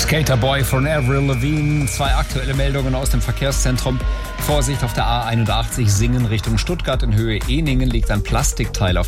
Skaterboy von Avril Lavigne. 2 aktuelle Meldungen aus dem Verkehrszentrum. Vorsicht auf der A81 Singen Richtung Stuttgart in Höhe Ehningen liegt ein Plastikteil auf